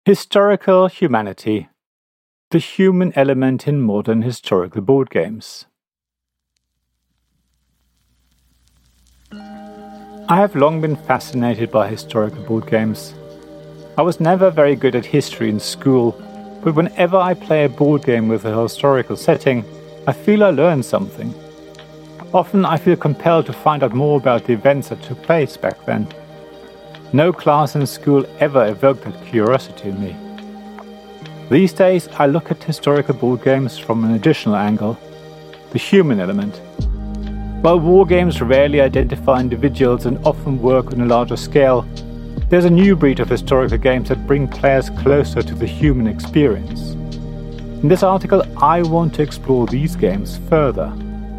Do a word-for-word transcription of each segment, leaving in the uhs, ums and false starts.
Historical humanity. The human element in modern historical board games. I have long been fascinated by historical board games. I was never very good at history in school, but whenever I play a board game with a historical setting, I feel I learn something. Often I feel compelled to find out more about the events that took place back then. No class in school ever evoked that curiosity in me. These days I look at historical board games from an additional angle, the human element. While war games rarely identify individuals and often work on a larger scale, there's a new breed of historical games that bring players closer to the human experience. In this article, I want to explore these games further.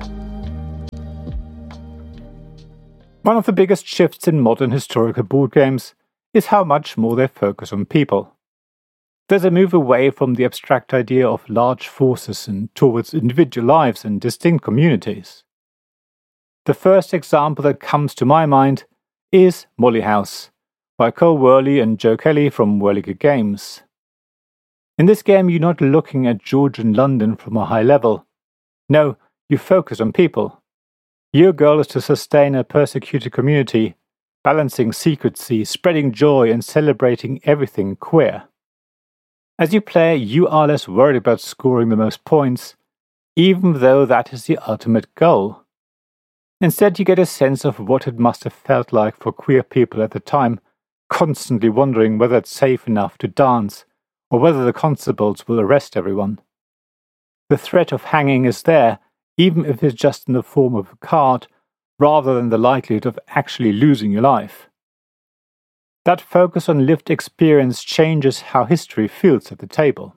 One of the biggest shifts in modern historical board games is how much more they focus on people. There's a move away from the abstract idea of large forces and towards individual lives and distinct communities. The first example that comes to my mind is Molly House, by Cole Worley and Joe Kelly from Whirligig Games. In this game, you're not looking at Georgian London from a high level. No, you focus on people. Your goal is to sustain a persecuted community, balancing secrecy, spreading joy, and celebrating everything queer. As you play, you are less worried about scoring the most points, even though that is the ultimate goal. Instead, you get a sense of what it must have felt like for queer people at the time, constantly wondering whether it's safe enough to dance, or whether the constables will arrest everyone. The threat of hanging is there, even if it's just in the form of a card, rather than the likelihood of actually losing your life. That focus on lived experience changes how history feels at the table.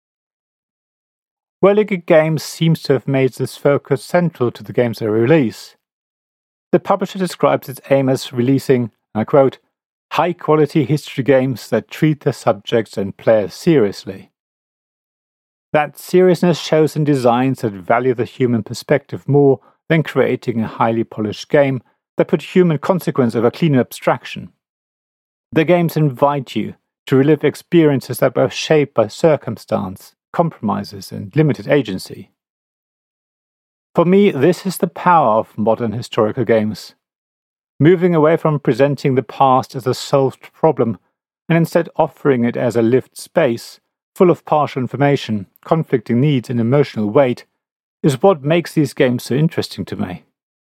Whirligig Games seems to have made this focus central to the games they release. The publisher describes its aim as releasing, and I quote, high-quality history games that treat their subjects and players seriously. That seriousness shows in designs that value the human perspective more than creating a highly polished game that put human consequence over clean abstraction. The games invite you to relive experiences that were shaped by circumstance, compromises, and limited agency. For me, this is the power of modern historical games. Moving away from presenting the past as a solved problem and instead offering it as a lived space, full of partial information, conflicting needs, and emotional weight, is what makes these games so interesting to me.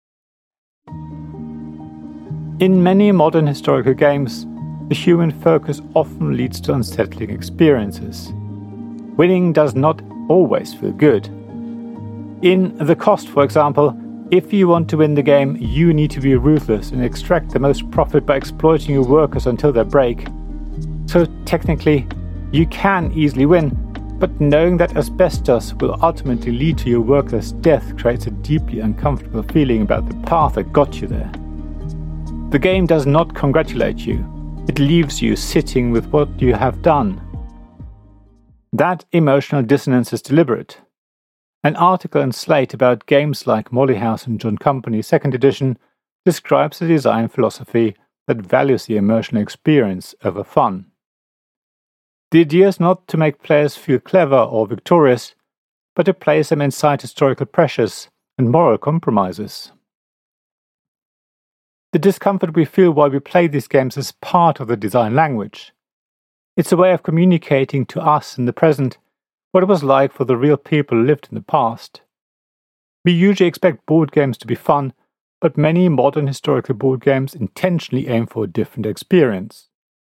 In many modern historical games, the human focus often leads to unsettling experiences. Winning does not always feel good. In The Cost, for example, if you want to win the game, you need to be ruthless and extract the most profit by exploiting your workers until they break. So technically, you can easily win, but knowing that asbestos will ultimately lead to your workers' death creates a deeply uncomfortable feeling about the path that got you there. The game does not congratulate you. It leaves you sitting with what you have done. That emotional dissonance is deliberate. An article in Slate about games like Molly House and John Company second edition describes a design philosophy that values the emotional experience over fun. The idea is not to make players feel clever or victorious, but to place them inside historical pressures and moral compromises. The discomfort we feel while we play these games is part of the design language. It's a way of communicating to us in the present what it was like for the real people who lived in the past. We usually expect board games to be fun, but many modern historical board games intentionally aim for a different experience.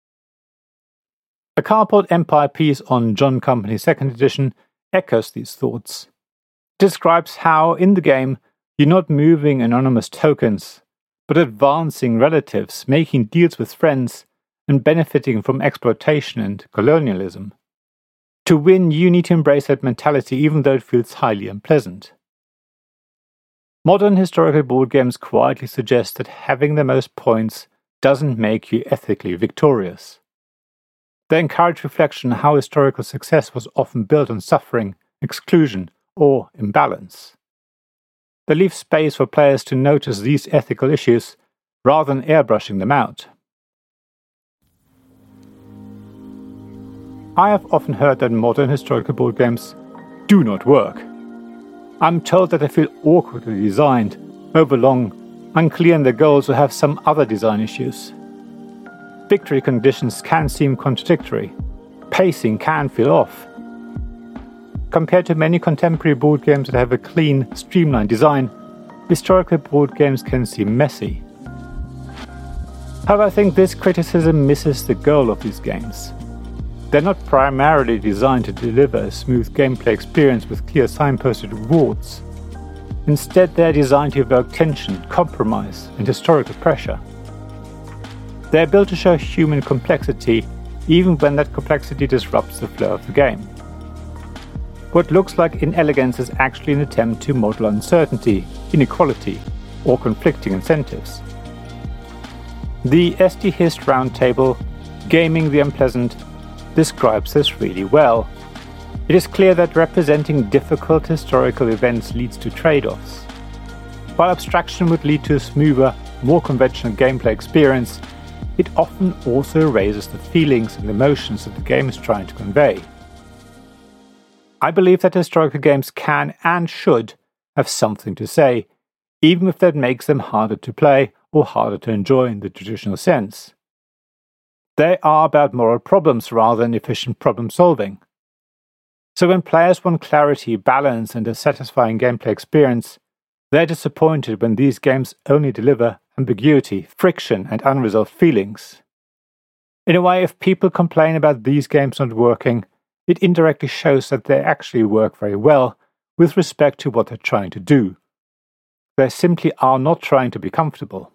A Cardboard Empire piece on John Company second edition echoes these thoughts. It describes how, in the game, you're not moving anonymous tokens, but advancing relatives, making deals with friends, and benefiting from exploitation and colonialism. To win, you need to embrace that mentality even though it feels highly unpleasant. Modern historical board games quietly suggest that having the most points doesn't make you ethically victorious. They encourage reflection on how historical success was often built on suffering, exclusion, or imbalance. They leave space for players to notice these ethical issues rather than airbrushing them out. I have often heard that modern historical board games do not work. I'm told that they feel awkwardly designed, overlong, unclear in their goals, or have some other design issues. Victory conditions can seem contradictory. Pacing can feel off. Compared to many contemporary board games that have a clean, streamlined design, historical board games can seem messy. However, I think this criticism misses the goal of these games. They're not primarily designed to deliver a smooth gameplay experience with clear signposted rewards. Instead, they're designed to evoke tension, compromise, and historical pressure. They're built to show human complexity, even when that complexity disrupts the flow of the game. What looks like inelegance is actually an attempt to model uncertainty, inequality, or conflicting incentives. The S D Hist Roundtable, Gaming the Unpleasant, describes this really well. It is clear that representing difficult historical events leads to trade-offs. While abstraction would lead to a smoother, more conventional gameplay experience, it often also raises the feelings and emotions that the game is trying to convey. I believe that historical games can and should have something to say, even if that makes them harder to play or harder to enjoy in the traditional sense. They are about moral problems rather than efficient problem solving. So when players want clarity, balance, and a satisfying gameplay experience, they're disappointed when these games only deliver ambiguity, friction, and unresolved feelings. In a way, if people complain about these games not working, it indirectly shows that they actually work very well with respect to what they're trying to do. They simply are not trying to be comfortable.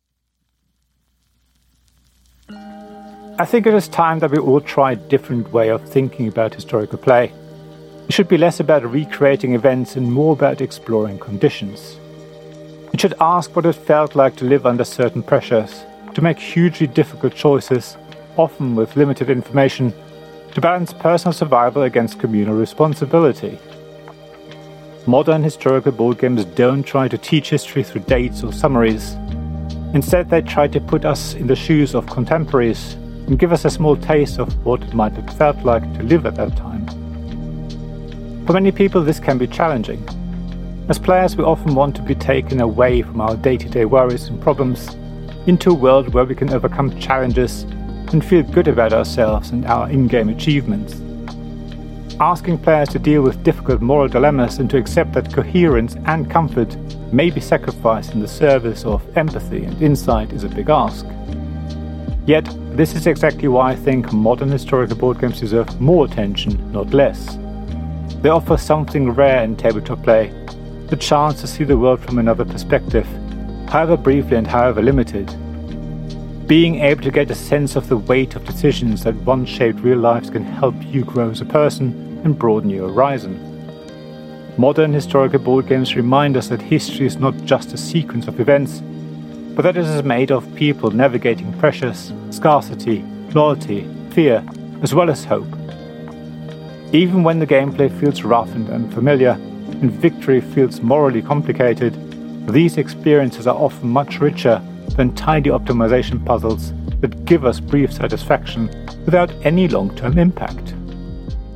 I think it is time that we all try a different way of thinking about historical play. It should be less about recreating events and more about exploring conditions. It should ask what it felt like to live under certain pressures, to make hugely difficult choices, often with limited information, to balance personal survival against communal responsibility. Modern historical board games don't try to teach history through dates or summaries. Instead, they try to put us in the shoes of contemporaries and give us a small taste of what it might have felt like to live at that time. For many people, this can be challenging. As players, we often want to be taken away from our day-to-day worries and problems into a world where we can overcome challenges and feel good about ourselves and our in-game achievements. Asking players to deal with difficult moral dilemmas and to accept that coherence and comfort may be sacrificed in the service of empathy and insight is a big ask. Yet, this is exactly why I think modern historical board games deserve more attention, not less. They offer something rare in tabletop play, the chance to see the world from another perspective, however briefly and however limited. Being able to get a sense of the weight of decisions that once shaped real lives can help you grow as a person and broaden your horizon. Modern historical board games remind us that history is not just a sequence of events, but that it is made of people navigating pressures, scarcity, loyalty, fear, as well as hope. Even when the gameplay feels rough and unfamiliar, and victory feels morally complicated, these experiences are often much richer than tiny optimization puzzles that give us brief satisfaction without any long-term impact.